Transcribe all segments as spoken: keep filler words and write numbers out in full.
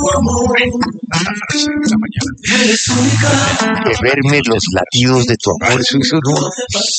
De verme los latidos de tu amor, eso, eso no.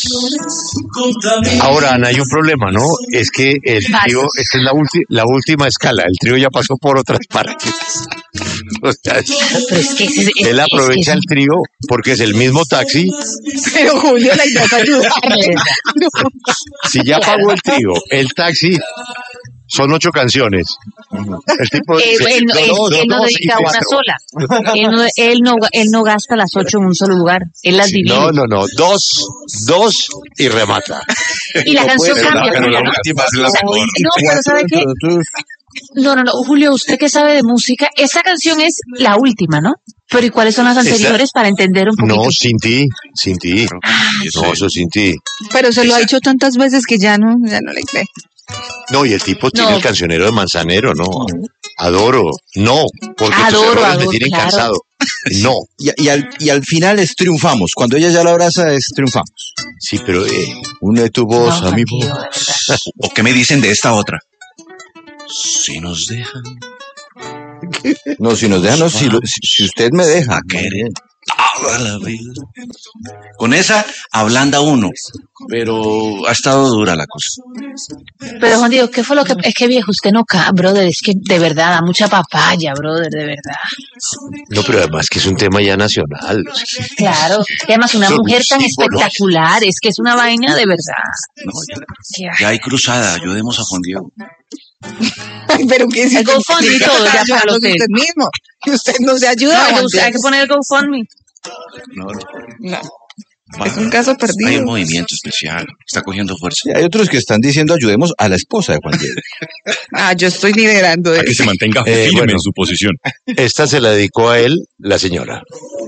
Ahora, Ana, hay un problema, ¿no? Es que el trío, esta es la, ulti, la última escala, el trío ya pasó por otras partes. O sea, pero es que ese, es, él aprovecha es que el trío porque es el mismo taxi. Pero Julio, la idea es ayudarle. Si ya pagó el trío, el taxi, son ocho canciones. El tipo eh, dice, él, no, no, él, no, él no dos dedica y una cuatro. sola. Él no, él, no, él no gasta las ocho en un solo lugar. Él las divide. No, no, no. Dos, dos y remata. Y la No canción puede, cambia. pero la ¿no? última es la mejor. No, pero ¿sabe qué? No, no, no, Julio, usted que sabe de música, esa canción es la última, ¿no? Pero ¿y cuáles son las anteriores Esta, para entender un poquito? No, sin ti, sin ti. Ah, No, eso sin ti. Pero se lo ha dicho tantas veces que ya no, ya no le cree. No, y el tipo tiene No. el cancionero de Manzanero, no. Adoro, no, porque Adoro, tus errores adoro, me tienen claro. cansado. No, Y, y, al, y al final es triunfamos. Cuando ella ya la abraza es triunfamos. sí, pero eh, Une tu voz No, a mi Juan Diego, voz. de verdad. ¿O qué me dicen de esta otra? Si nos dejan No, si nos dejan, no, si, lo- si, si usted me deja. a querer toda la vida. Con esa ablanda uno, pero ha estado dura la cosa. Pero Juan Diego, ¿qué fue lo que...? Es que viejo, usted no cae, brother, es que de verdad da mucha papaya, brother, de verdad. no, pero además que es un tema ya nacional. Claro, y además una Son mujer tan símbolos. espectacular, es que es una vaina de verdad. No, ya, Ya. ya hay cruzada, ayudemos a Juan Diego. Ay, pero que El GoFundMe y todo, ya para ayudándose usted. usted mismo. Y usted no se ayuda. No, hay, Juan que, hay que Diego. poner el GoFundMe. No, No, es un caso hay perdido. un movimiento especial, está cogiendo fuerza. Y hay otros que están diciendo ayudemos a la esposa de Juan Diego. Ah, yo estoy liderando A que eso. se mantenga Eh, firme bueno. en su posición. Esta se la dedicó a él, la señora.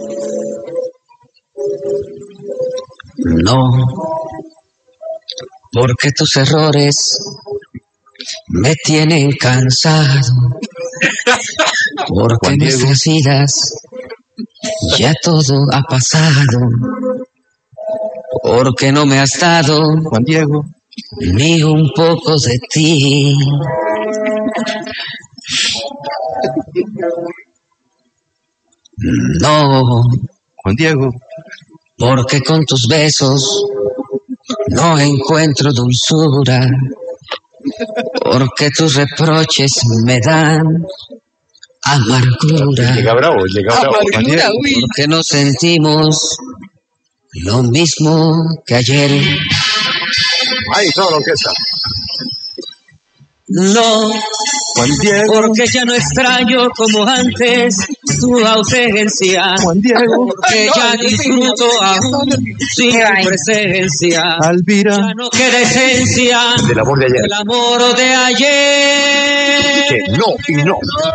No, porque tus errores me tienen cansado, porque Juan Diego. nuestras vidas ya todo ha pasado, porque no me has dado Juan Diego. ni un poco de ti. No, Juan Diego. porque con tus besos no encuentro dulzura, porque tus reproches me dan amargura, Llega bravo, llega bravo. Juan Amargura, Diego. uy. porque no sentimos lo mismo que ayer. Ahí, solo orquesta. No, Juan Diego. porque ya no extraño como antes tu ausencia, Juan Diego. porque ya disfruto aún sin tu presencia. Alvira. Ya no queda esencia Del amor de ayer. del amor de ayer. Que no y no.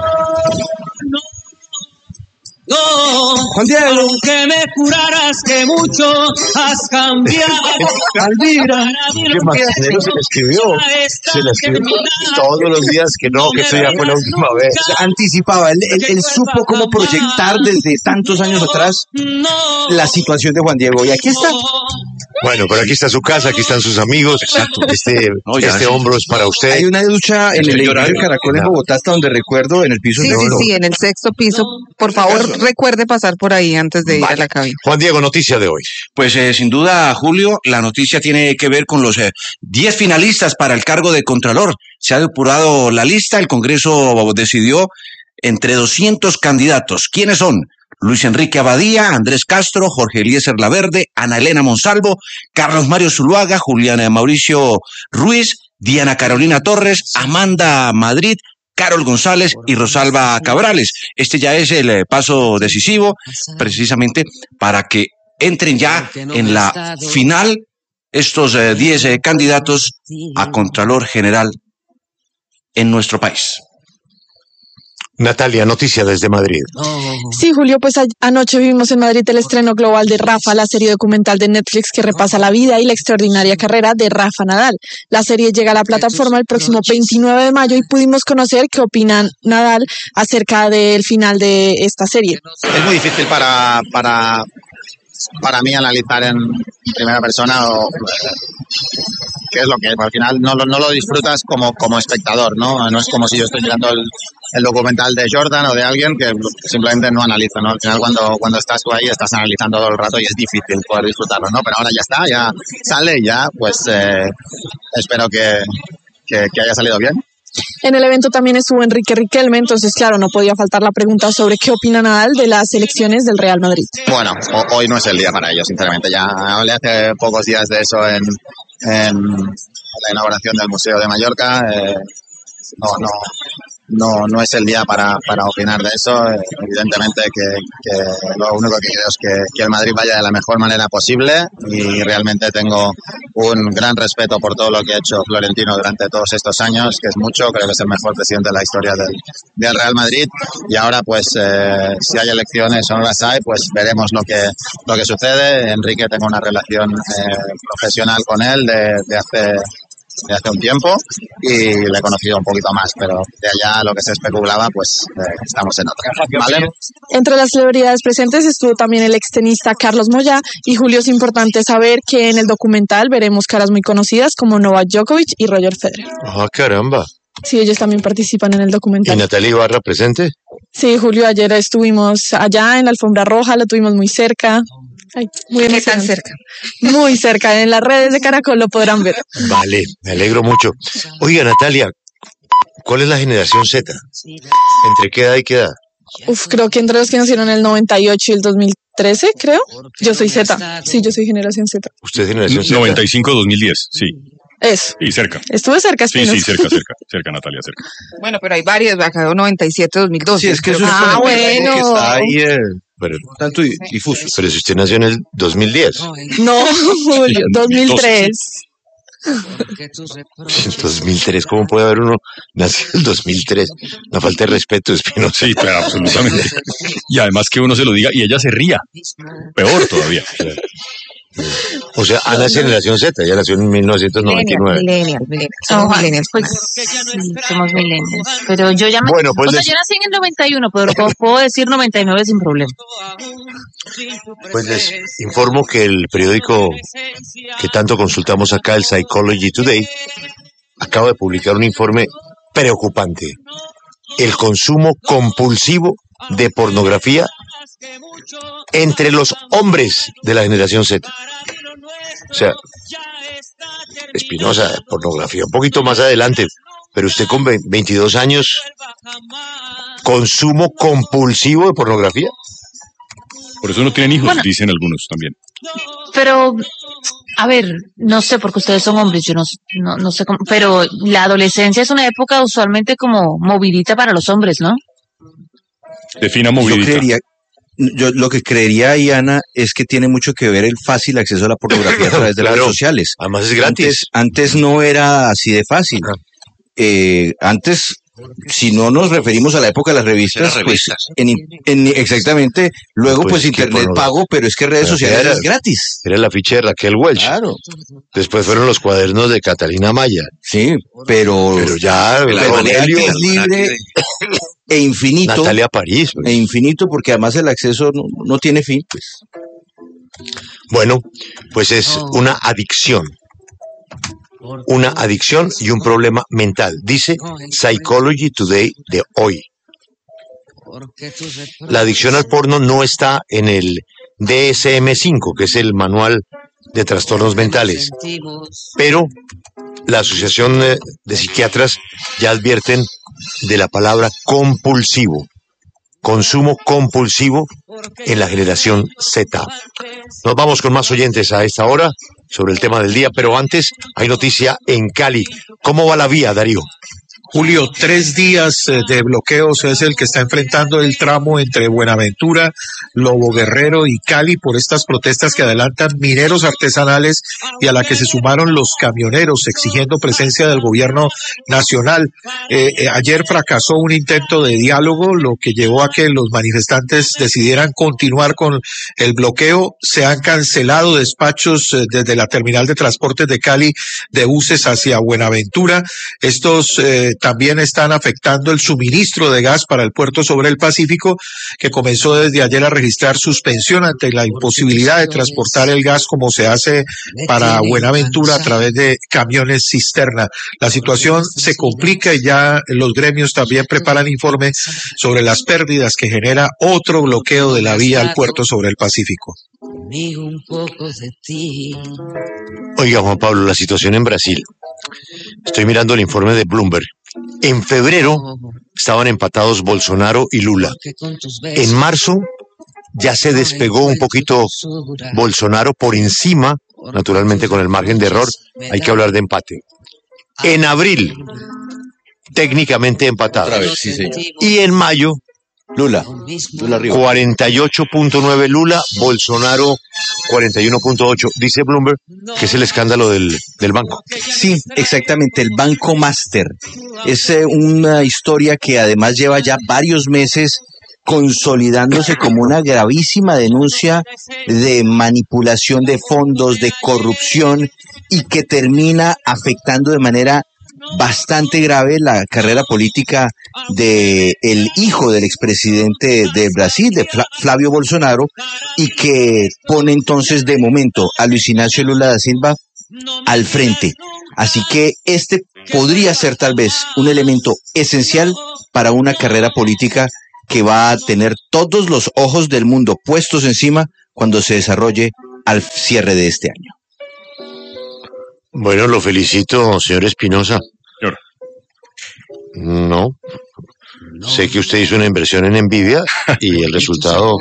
No, Juan Diego. aunque me juraras que mucho has cambiado. Alvira. ¿Qué más? Manzanero se le escribió. Se le escribió todos los días que no, que esto ya fue la última vez. Anticipaba, él, él- él supo cómo proyectar desde tantos años atrás la situación de Juan Diego. Y aquí está. Bueno, pero aquí está su casa, aquí están sus amigos. Este, No, ya, este sí. hombro es para usted. Hay una ducha en el Estoy edificio llorando. Caracol en Bogotá, hasta donde recuerdo, en el piso Sí, de sí, oro. sí, en el sexto piso. Por favor, recuerde pasar por ahí antes de ir a Vale. la cabina. Juan Diego, noticia de hoy. Pues eh, sin duda, Julio, la noticia tiene que ver con los eh, diez finalistas para el cargo de Contralor. Se ha depurado la lista, el Congreso decidió entre doscientos candidatos. ¿Quiénes son? Luis Enrique Abadía, Andrés Castro, Jorge Eliezer Laverde, Ana Elena Monsalvo, Carlos Mario Zuluaga, Julián Mauricio Ruiz, Diana Carolina Torres, Amanda Madrid, Carol González y Rosalba Cabrales. Este ya es el eh, paso decisivo, precisamente para que entren ya en la final estos diez candidatos a Contralor General en nuestro país. Natalia, noticia desde Madrid. Sí, Julio, pues a- anoche vimos en Madrid el estreno global de Rafa, la serie documental de Netflix que repasa la vida y la extraordinaria carrera de Rafa Nadal. La serie llega a la plataforma el próximo veintinueve de mayo y pudimos conocer qué opina Nadal acerca del final de esta serie. Es muy difícil para, para para mí analizar en primera persona o, qué es lo que es. Al final no, no lo disfrutas como, como espectador, ¿no? No es como si yo estoy mirando el, el documental de Jordan o de alguien que simplemente no analiza, ¿no? Al final cuando, cuando estás tú ahí estás analizando todo el rato y es difícil poder disfrutarlo, ¿no? Pero ahora ya está, ya sale y ya, pues eh, espero que, que, que haya salido bien. En el evento también estuvo Enrique Riquelme, entonces claro, no podía faltar la pregunta sobre qué opina Nadal de las elecciones del Real Madrid. Bueno, o, hoy no es el día para ello, sinceramente. Ya hablé hace pocos días de eso en, en la inauguración del Museo de Mallorca. Eh, no, no, no, no es el día para, para opinar de eso. Eh, evidentemente que, que lo único que quiero es que, que el Madrid vaya de la mejor manera posible y realmente tengo un gran respeto por todo lo que ha hecho Florentino durante todos estos años, que es mucho. Creo que es el mejor presidente de la historia del, del Real Madrid y ahora pues eh, si hay elecciones o no las hay, pues veremos lo que, lo que sucede. Enrique, tengo una relación eh, profesional con él de, de hace de hace un tiempo y le he conocido un poquito más, pero de allá lo que se especulaba, pues eh, estamos en otra, ¿vale? Entre las celebridades presentes estuvo también el extenista Carlos Moyá y Julio, es importante saber que en el documental veremos caras muy conocidas como Novak Djokovic y Roger Federer. Ah, caramba. Sí, ellos también participan en el documental. ¿Y Natalia Ibarra presente? Sí, Julio, ayer estuvimos allá en la alfombra roja, lo tuvimos muy cerca. Ay, muy ¿Qué tan cerca? Muy cerca, en las redes de Caracol lo podrán ver. Vale, me alegro mucho. Oiga, Natalia, ¿cuál es la generación Z? ¿Entre qué edad y qué edad? Uf, creo que entre los que nacieron en el noventa y ocho y el dos mil trece, creo. Yo soy Z, sí, yo soy generación Z. ¿Usted es generación Z? noventa y cinco dos mil diez, sí. Eso. Y cerca. Estuve cerca, Sí, Espinos. sí, cerca, cerca, cerca, Natalia, cerca. Bueno, pero hay varias, acá noventa y siete dos mil doce. Sí, es que eso es Ah, como que bueno. está ahí, eh, Pero, tanto di- difuso. pero si usted nació en el dos mil diez. No, Julio, dos mil tres. dos mil tres, ¿cómo puede haber uno nacido en el dos mil tres? Una falta de respeto, Espinosa. Sí, pero absolutamente. Y además que uno se lo diga y ella se ría. Peor todavía. O sea, Ana es generación Z, ella nació en mil novecientos noventa y nueve. Millennial, millennial. Somos Somos, millennials. pues, sí, somos millennials. Pero yo ya me... Bueno, pues o sea, les- yo nací en el noventa y uno, pero puedo, puedo decir noventa y nueve sin problema. Pues les informo que el periódico que tanto consultamos acá, el Psychology Today, acaba de publicar un informe preocupante. El consumo compulsivo de pornografía entre los hombres de la generación Z. O sea, Espinosa, pornografía un poquito más adelante, pero usted con ve- veintidós años, consumo compulsivo de pornografía. Por eso no tienen hijos, Bueno. dicen algunos también. Pero, a ver, no sé, porque ustedes son hombres, yo no, no, no sé cómo, pero la adolescencia es una época usualmente como movidita para los hombres, ¿no? Defina Yo movidita. creería, yo lo que creería ahí, Ana, es que tiene mucho que ver el fácil acceso a la pornografía a través de Claro. redes sociales. Además es gratis. Antes, antes no era así de fácil. Ah. Eh, antes, si no nos referimos a la época de las revistas, Las pues, revistas. en, en- exactamente, luego Pues pues, es que internet por- pago, pero es que redes pero sociales era- es gratis. Era la ficha de Raquel Welch. Claro, Después fueron los cuadernos de Catalina Maya. sí, pero, Pero ya, pero Cornelio, es libre e infinito, Natalia París. pues. e infinito, porque además el acceso no, no tiene fin, pues. Bueno, pues es una adicción. Una adicción y un problema mental, dice Psychology Today de hoy. La adicción al porno no está en el D S M cinco, que es el manual de trastornos mentales, pero la Asociación eh, de Psiquiatras ya advierten de la palabra compulsivo, consumo compulsivo en la generación Z. Nos vamos con más oyentes a esta hora sobre el tema del día, pero antes hay noticia en Cali. ¿Cómo va la vía, Darío? Julio, tres días eh, de bloqueos es el que está enfrentando el tramo entre Buenaventura, Lobo Guerrero y Cali por estas protestas que adelantan mineros artesanales y a la que se sumaron los camioneros exigiendo presencia del gobierno nacional. Eh, eh, ayer fracasó un intento de diálogo, lo que llevó a que los manifestantes decidieran continuar con el bloqueo. Se han cancelado despachos eh, desde la terminal de transportes de Cali de buses hacia Buenaventura. Estos eh, también están afectando el suministro de gas para el puerto sobre el Pacífico, que comenzó desde ayer a registrar suspensión ante la imposibilidad de transportar el gas como se hace para Buenaventura a través de camiones cisterna. La situación se complica y ya los gremios también preparan informe sobre las pérdidas que genera otro bloqueo de la vía al puerto sobre el Pacífico. Oiga, Juan Pablo, la situación en Brasil. Estoy mirando el informe de Bloomberg. En febrero estaban empatados Bolsonaro y Lula. En marzo ya se despegó un poquito Bolsonaro por encima, naturalmente con el margen de error. Hay que hablar de empate. En abril, técnicamente empatados. Otra vez, sí, señor. Y en mayo, Lula, Lula arriba. cuarenta y ocho punto nueve Lula, Bolsonaro cuarenta y uno punto ocho. Dice Bloomberg que es el escándalo del, del banco. Sí, exactamente, el Banco Master. Es eh, una historia que además lleva ya varios meses consolidándose como una gravísima denuncia de manipulación de fondos, de corrupción, y que termina afectando de manera bastante grave la carrera política de el hijo del expresidente de Brasil, de Fla- Flavio Bolsonaro, y que pone entonces de momento a Luis Ignacio Lula da Silva al frente. Así que este podría ser tal vez un elemento esencial para una carrera política que va a tener todos los ojos del mundo puestos encima cuando se desarrolle al cierre de este año. Bueno, lo felicito, señor Espinosa. Señor. No. Sé que usted hizo una inversión en Nvidia y el resultado,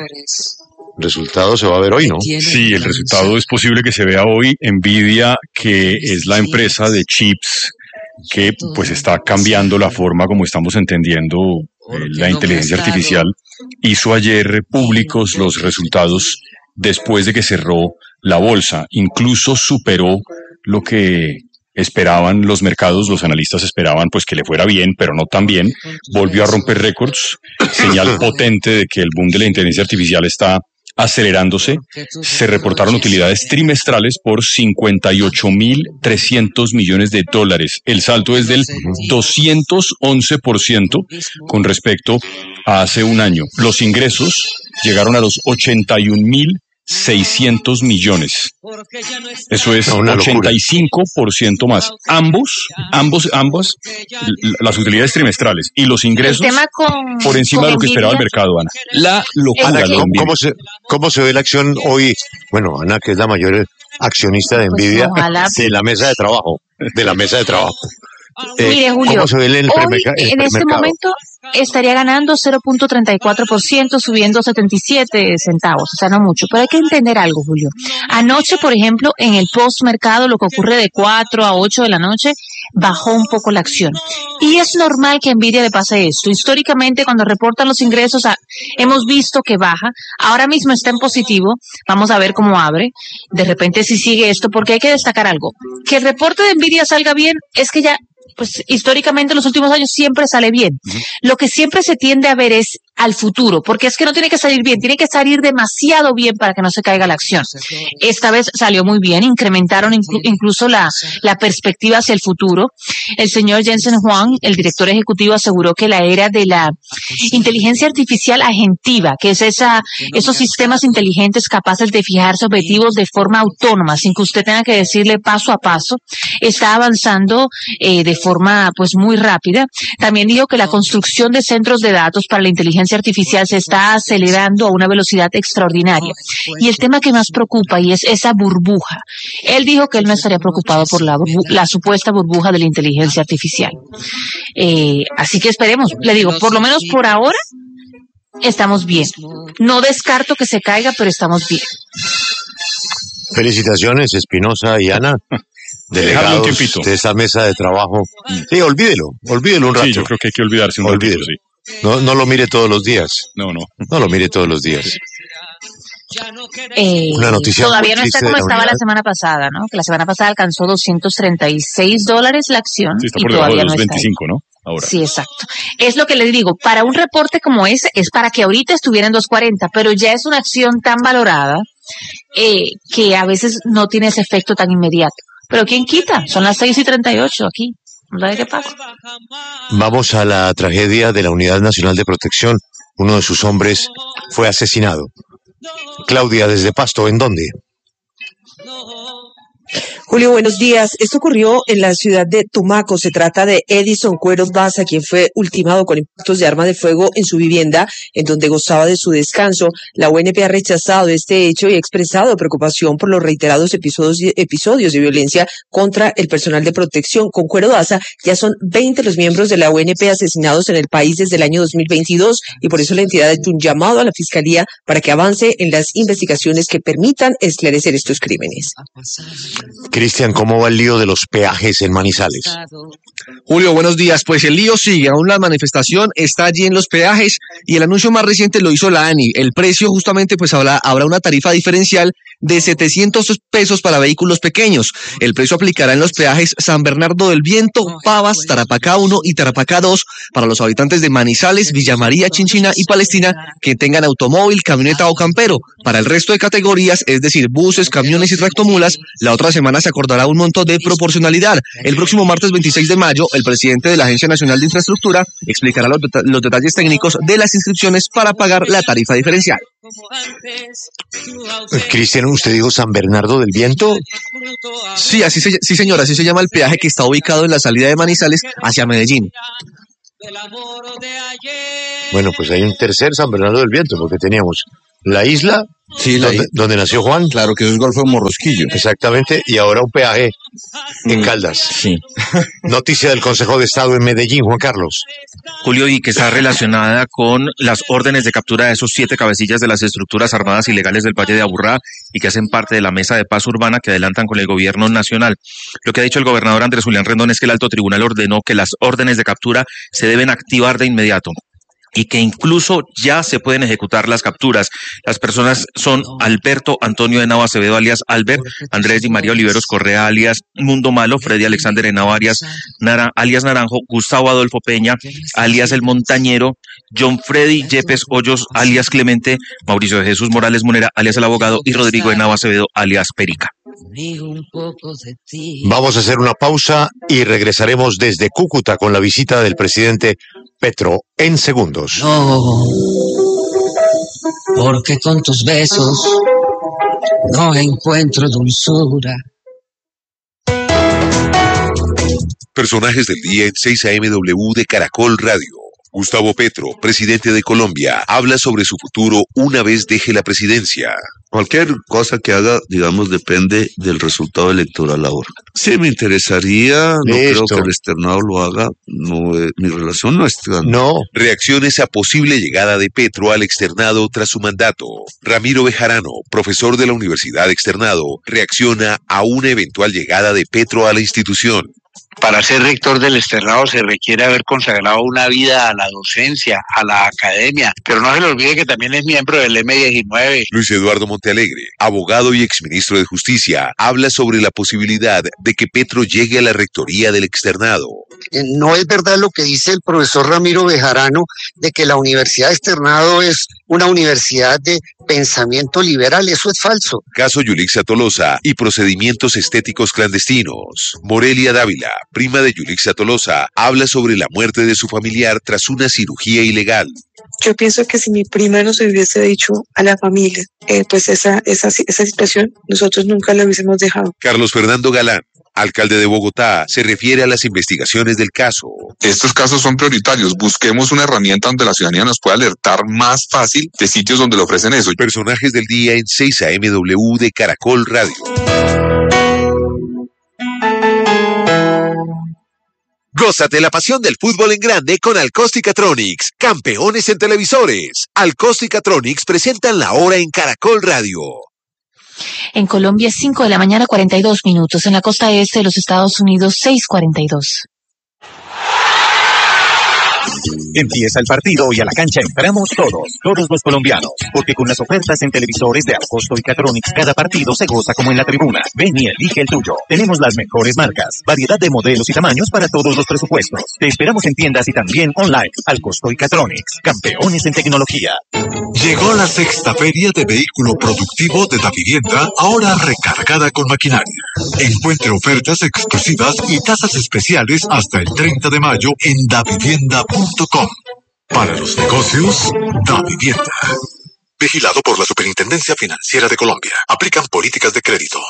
resultado se va a ver hoy, ¿no? Sí, el resultado es posible que se vea hoy. Nvidia, que es la empresa de chips que pues está cambiando la forma como estamos entendiendo eh, la inteligencia artificial, hizo ayer públicos los resultados después de que cerró la bolsa. Incluso superó lo que esperaban los mercados, los analistas esperaban pues que le fuera bien, pero no tan bien. Volvió a romper récords, señal potente de que el boom de la inteligencia artificial está acelerándose. Se reportaron utilidades trimestrales por cincuenta y ocho mil trescientos millones de dólares. El salto es del doscientos once por ciento con respecto a hace un año. Los ingresos llegaron a los ochenta y un mil seiscientos millones. Eso es ochenta y cinco por ciento más. Ambos, ambos, ambas, las utilidades trimestrales y los ingresos con, por encima de lo que esperaba el mercado, Ana. La locura. Ana, ¿cómo, cómo, se, ¿cómo se ve la acción hoy? Bueno, Ana, que es la mayor accionista de Nvidia, pues de la mesa de trabajo, de la mesa de trabajo. Eh, Mire, Julio, ¿cómo se ve en el hoy, premerca- el en este premercado? momento estaría ganando cero punto treinta y cuatro por ciento, subiendo setenta y siete centavos, o sea, no mucho. Pero hay que entender algo, Julio. Anoche, por ejemplo, en el postmercado, lo que ocurre de cuatro a ocho de la noche, bajó un poco la acción. Y es normal que a Nvidia le pase esto. Históricamente, cuando reportan los ingresos, a, hemos visto que baja. Ahora mismo está en positivo. Vamos a ver cómo abre. De repente si sigue esto, porque hay que destacar algo. Que el reporte de Nvidia salga bien es que ya, pues históricamente en los últimos años siempre sale bien. Uh-huh. Lo que siempre se tiende a ver es al futuro, porque es que no tiene que salir bien, tiene que salir demasiado bien para que no se caiga la acción. Esta vez salió muy bien, incrementaron inclu- incluso la, la perspectiva hacia el futuro. El señor Jensen Huang, el director ejecutivo, aseguró que la era de la inteligencia artificial agentiva, que es esa, esos sistemas inteligentes capaces de fijarse objetivos de forma autónoma, sin que usted tenga que decirle paso a paso, está avanzando eh, de forma pues muy rápida. También dijo que la construcción de centros de datos para la inteligencia artificial se está acelerando a una velocidad extraordinaria. Y el tema que más preocupa y es esa burbuja. Él dijo que él no estaría preocupado por la, burbu- la supuesta burbuja de la inteligencia artificial. Eh, así que esperemos. Le digo, por lo menos por ahora estamos bien. No descarto que se caiga, pero estamos bien. Felicitaciones, Espinosa y Ana, delegados de esa mesa de trabajo. Sí, olvídelo, olvídelo un rato. Sí, yo creo que hay que olvidarse un olvídelo. ratito, sí. No, no lo mire todos los días. No, no. No lo mire todos los días. Eh, Una noticia todavía no está como la estaba unidad. la semana pasada, ¿no? Que la semana pasada alcanzó doscientos treinta y seis dólares la acción. Sí, está y por debajo de todavía los no está veinticinco, ahí. ¿no? Ahora. Sí, exacto. Es lo que les digo, para un reporte como ese, es para que ahorita estuviera en dos cuarenta, pero ya es una acción tan valorada eh, que a veces no tiene ese efecto tan inmediato. Pero ¿quién quita? Son las seis y treinta y ocho aquí. No sé qué pasa. Vamos a la tragedia de la Unidad Nacional de Protección. Uno de sus hombres fue asesinado. Claudia, desde Pasto, ¿en dónde? Julio, buenos días. Esto ocurrió en la ciudad de Tumaco. Se trata de Edison Cueros Baza, quien fue ultimado con impactos de arma de fuego en su vivienda, en donde gozaba de su descanso. La U N P ha rechazado este hecho y ha expresado preocupación por los reiterados episodios, episodios de violencia contra el personal de protección. Con Cuero Baza ya son veinte los miembros de la U N P asesinados en el país desde el año dos mil veintidós y por eso la entidad ha hecho un llamado a la Fiscalía para que avance en las investigaciones que permitan esclarecer estos crímenes. Cristian, ¿cómo va el lío de los peajes en Manizales? Julio, buenos días. Pues el lío sigue, aún la manifestación está allí en los peajes y el anuncio más reciente lo hizo la ANI. El precio justamente pues habrá, habrá una tarifa diferencial de setecientos pesos para vehículos pequeños. El precio aplicará en los peajes San Bernardo del Viento, Pavas, Tarapacá uno y Tarapacá dos para los habitantes de Manizales, Villa María, Chinchina y Palestina que tengan automóvil, camioneta o campero. Para el resto de categorías, es decir, buses, camiones y tractomulas, la otra semana se acordará un monto de proporcionalidad. El próximo martes veintiséis de mayo, el presidente de la Agencia Nacional de Infraestructura explicará los, det- los detalles técnicos de las inscripciones para pagar la tarifa diferencial. Cristian, ¿usted dijo San Bernardo del Viento? Sí, así se, sí, señora, así se llama el peaje que está ubicado en la salida de Manizales hacia Medellín. Bueno, pues hay un tercer San Bernardo del Viento, porque teníamos la isla, Sí, la donde, i- donde nació Juan. Claro que eso es Golfo de Morrosquillo. Exactamente, y ahora un peaje en Caldas. Sí. Noticia del Consejo de Estado en Medellín, Juan Carlos. Julio, y que está relacionada con las órdenes de captura de esos siete cabecillas de las estructuras armadas ilegales del Valle de Aburrá y que hacen parte de la Mesa de Paz Urbana que adelantan con el gobierno nacional. Lo que ha dicho el gobernador Andrés Julián Rendón es que el alto tribunal ordenó que las órdenes de captura se deben activar de inmediato y que incluso ya se pueden ejecutar las capturas. Las personas son Alberto Antonio Henao Acevedo, alias Albert, Andrés Di María Oliveros Correa, alias Mundo Malo, Freddy Alexander Henao, alias, Nara, alias Naranjo, Gustavo Adolfo Peña, alias El Montañero, John Freddy Yepes Hoyos, alias Clemente, Mauricio de Jesús Morales Munera, alias El Abogado, y Rodrigo Henao Acevedo, alias Perica. Vamos a hacer una pausa y regresaremos desde Cúcuta con la visita del presidente Petro en segundos. No, porque con tus besos no encuentro dulzura. Personajes del día en seis A M W de Caracol Radio. Gustavo Petro, presidente de Colombia, habla sobre su futuro una vez deje la presidencia. Cualquier cosa que haga, digamos, depende del resultado electoral ahora. Sí, me interesaría, no Listo. creo que el externado lo haga, no, eh, mi relación no es tan... No. Reacciones a posible llegada de Petro al externado tras su mandato. Ramiro Bejarano, profesor de la Universidad Externado, reacciona a una eventual llegada de Petro a la institución. Para ser rector del externado se requiere haber consagrado una vida a la docencia, a la academia, pero no se le olvide que también es miembro del eme diecinueve. Luis Eduardo Montealegre, abogado y exministro de Justicia, habla sobre la posibilidad de que Petro llegue a la rectoría del externado. No es verdad lo que dice el profesor Ramiro Bejarano de que la Universidad Externado es una universidad de pensamiento liberal. Eso es falso. Caso Yulixa Tolosa y procedimientos estéticos clandestinos. Morelia Dávila, prima de Yulixa Tolosa, habla sobre la muerte de su familiar tras una cirugía ilegal. Yo pienso que si mi prima nos hubiese dicho a la familia, eh, pues esa, esa, esa situación, nosotros nunca la hubiésemos dejado. Carlos Fernando Galán, alcalde de Bogotá, se refiere a las investigaciones del caso. Estos casos son prioritarios. Busquemos una herramienta donde la ciudadanía nos pueda alertar más fácil de sitios donde le ofrecen eso. Personajes del día en seis A M W de Caracol Radio. Gózate la pasión del fútbol en grande con Alcosticatronics, campeones en televisores. Alcosticatronics presentan la hora en Caracol Radio. En Colombia, cinco de la mañana, cuarenta y dos minutos. En la costa este de los Estados Unidos, seis cuarenta y dos. Empieza el partido y a la cancha entramos todos, todos los colombianos, porque con las ofertas en televisores de Alcosto y Catronics cada partido se goza como en la tribuna. Ven y elige el tuyo. Tenemos las mejores marcas, variedad de modelos y tamaños para todos los presupuestos. Te esperamos en tiendas y también online. Alcosto y Catronics, campeones en tecnología. Llegó la sexta feria de vehículo productivo de Davivienda, ahora recargada con maquinaria. Encuentre ofertas exclusivas y tasas especiales hasta el treinta de mayo en davivienda punto com. Para los negocios, Davivienda. Vigilado por la Superintendencia Financiera de Colombia. Aplican políticas de crédito.